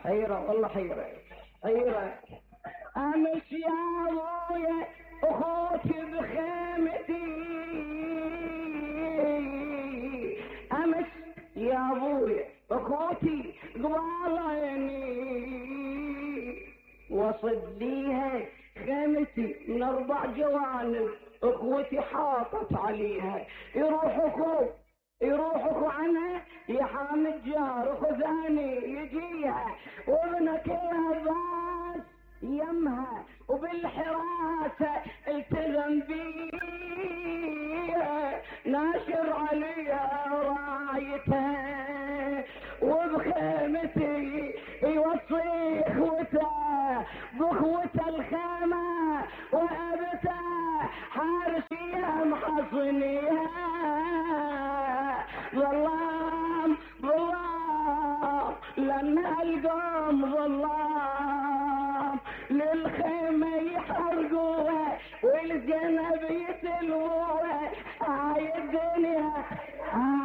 حيرة والله حيرة حيرة. امس يا ابويا اخوتي بخيمتي، امس يا ابويا اخوتي قبال عيني، وصد ليها خيمتي من 4 جوانب، اخوتي حاطت عليها. يروح اخو عنها يا حامد جار، اخو ثاني يجيها، وابنك العباس يمها وبالحراسة التزم بيها، ناشر عليها رايته وبخيمتي يوصي اخوته باخوته الخيمة وابته حارسيها محصنيها. ظلام ظلام لأنها القوم ظلام، للخيمة يحرقوها والجنب يسلوها. هاي الدنيا